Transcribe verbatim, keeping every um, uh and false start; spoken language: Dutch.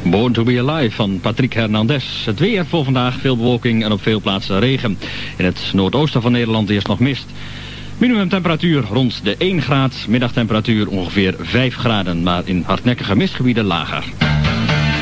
Born to be Alive van Patrick Hernandez. Het weer voor vandaag, veel bewolking en op veel plaatsen regen. In het noordoosten van Nederland eerst nog mist. Minimumtemperatuur rond de één graad, middagtemperatuur ongeveer vijf graden, maar in hardnekkige mistgebieden lager.